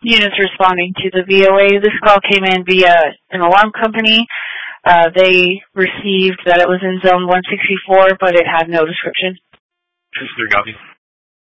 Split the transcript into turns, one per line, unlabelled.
Units responding to the VOA. This call came in via an alarm company. They received that it was in zone 164, but it had no description.
Consider copy.